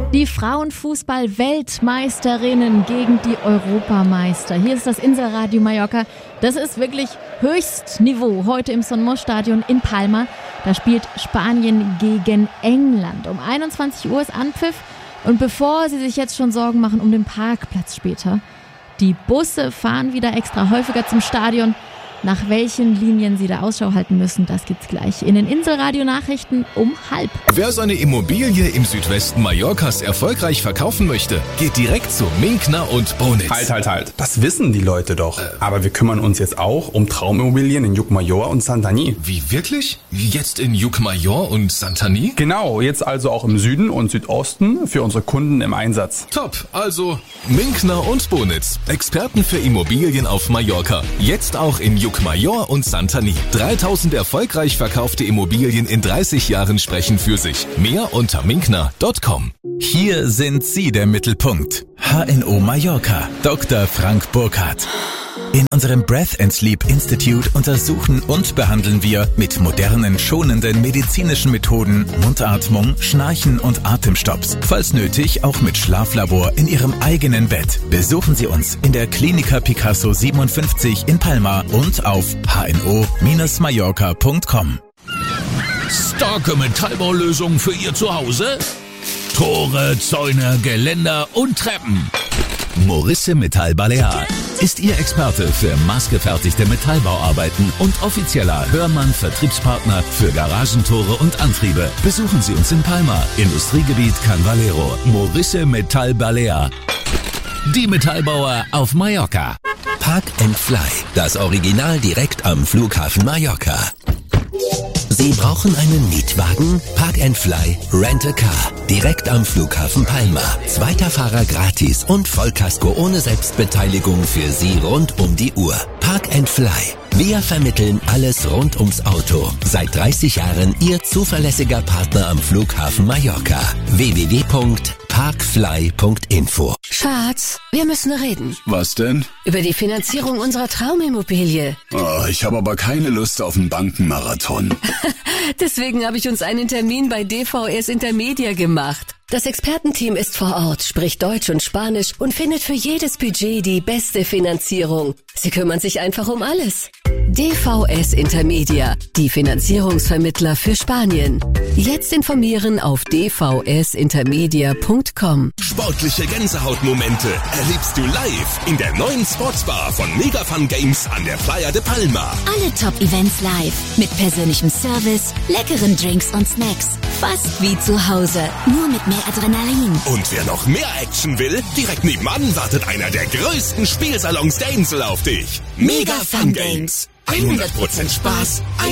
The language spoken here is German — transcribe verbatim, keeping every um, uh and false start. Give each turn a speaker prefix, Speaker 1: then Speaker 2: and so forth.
Speaker 1: Die Frauenfußball-Weltmeisterinnen gegen die Europameister. Hier ist das Inselradio Mallorca. Das ist wirklich Höchstniveau. Heute im Son Moix Stadion in Palma. Da spielt Spanien gegen England. Um einundzwanzig Uhr ist Anpfiff. Und bevor Sie sich jetzt schon Sorgen machen um den Parkplatz später, die Busse fahren wieder extra häufiger zum Stadion. Nach welchen Linien Sie da Ausschau halten müssen, das gibt's gleich in den Inselradio-Nachrichten um halb.
Speaker 2: Wer seine Immobilie im Südwesten Mallorcas erfolgreich verkaufen möchte, geht direkt zu Minkner und Bonitz.
Speaker 3: Halt, halt, halt. Das wissen die Leute doch. Äh. Aber wir kümmern uns jetzt auch um Traumimmobilien in Llucmajor und Santanyí.
Speaker 2: Wie, wirklich? Jetzt in Llucmajor und Santanyí?
Speaker 3: Genau, jetzt also auch im Süden und Südosten für unsere Kunden im Einsatz.
Speaker 2: Top, also Minkner und Bonitz. Experten für Immobilien auf Mallorca. Jetzt auch in Llucmajor und Santanyí. dreitausend erfolgreich verkaufte Immobilien in dreißig Jahren sprechen für sich. Mehr unter minkner punkt com.
Speaker 4: Hier sind Sie der Mittelpunkt. H N O Mallorca. Doktor Frank Burkhardt. In unserem Breath and Sleep Institute untersuchen und behandeln wir mit modernen, schonenden medizinischen Methoden Mundatmung, Schnarchen und Atemstopps. Falls nötig, auch mit Schlaflabor in Ihrem eigenen Bett. Besuchen Sie uns in der Klinika Picasso siebenundfünfzig in Palma und auf h n o Bindestrich mallorca punkt com.
Speaker 5: Starke Metallbaulösung für Ihr Zuhause? Tore, Zäune, Geländer und Treppen.
Speaker 2: Morisse Metall Balear ist Ihr Experte für maßgefertigte Metallbauarbeiten und offizieller Hörmann-Vertriebspartner für Garagentore und Antriebe. Besuchen Sie uns in Palma, Industriegebiet Can Valero. Morisse Metall Balear. Die Metallbauer auf Mallorca.
Speaker 6: Park and Fly, das Original direkt am Flughafen Mallorca. Sie brauchen einen Mietwagen? Park and Fly Rent a Car. Direkt am Flughafen Palma. Zweiter Fahrer gratis und Vollkasko ohne Selbstbeteiligung für Sie rund um die Uhr. Park and Fly. Wir vermitteln alles rund ums Auto. Seit dreißig Jahren Ihr zuverlässiger Partner am Flughafen Mallorca. w w w punkt parkfly punkt info.
Speaker 7: Schatz, wir müssen reden.
Speaker 8: Was denn?
Speaker 7: Über die Finanzierung unserer Traumimmobilie.
Speaker 8: Oh, ich habe aber keine Lust auf einen Bankenmarathon.
Speaker 7: Deswegen habe ich uns einen Termin bei D V S Intermedia gemacht. Das Expertenteam ist vor Ort, spricht Deutsch und Spanisch und findet für jedes Budget die beste Finanzierung. Sie kümmern sich einfach um alles. D V S Intermedia, die Finanzierungsvermittler für Spanien. Jetzt informieren auf d v s intermedia punkt com.
Speaker 2: Sportliche Gänsehautmomente erlebst du live in der neuen Sportsbar von Mega Fun Games an der Playa de Palma.
Speaker 9: Alle Top-Events live mit persönlichem Service, leckeren Drinks und Snacks. Fast wie zu Hause, nur mit mehr Adrenalin.
Speaker 2: Und wer noch mehr Action will, direkt nebenan wartet einer der größten Spielsalons der Insel auf dich. Mega Fun Games. hundert Prozent Spaß,